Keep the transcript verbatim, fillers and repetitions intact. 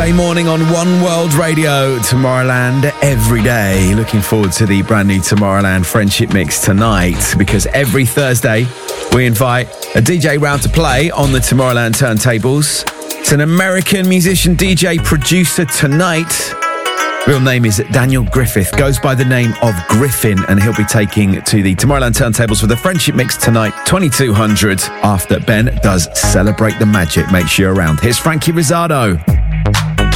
Thursday morning on One World Radio, Tomorrowland every day. Looking forward to the brand new Tomorrowland Friendship Mix tonight, because every Thursday we invite a D J round to play on the Tomorrowland turntables. It's an American musician, D J, producer tonight. Real name is Daniel Griffith, goes by the name of Griffin, and he'll be taking to the Tomorrowland turntables for the Friendship Mix tonight, twenty-two hundred, after Ben does Celebrate the Magic. Make sure you're around. Here's Frankie Rizzardo.